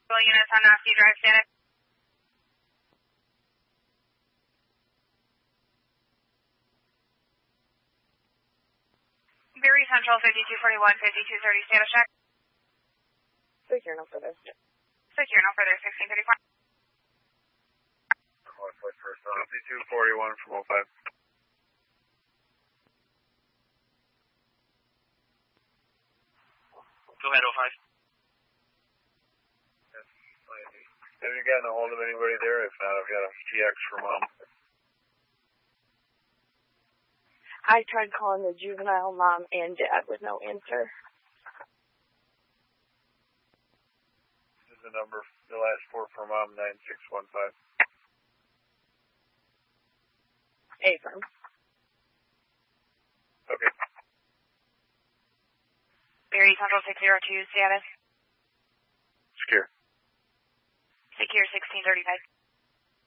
All units on Nasty Drive, status. Berry Central 5241, 5230, status check. Secure, no further. Secure, no further, 1634. 5241 from 05. Go ahead, 05. Have you gotten a hold of anybody there? If not, I've got a TX for Mom. I tried calling the juvenile mom and dad with no answer. This is the number, the last four for Mom, 9615. Affirm. Okay. Berry Central 602, status. Secure. Secure 1635.